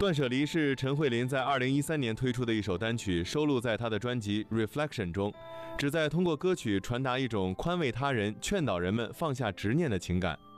断舍离是陈慧琳在2013年推出的一首单曲，收录在她的专辑《Reflection》中，旨在通过歌曲传达一种宽慰他人、劝导人们放下执念的情感。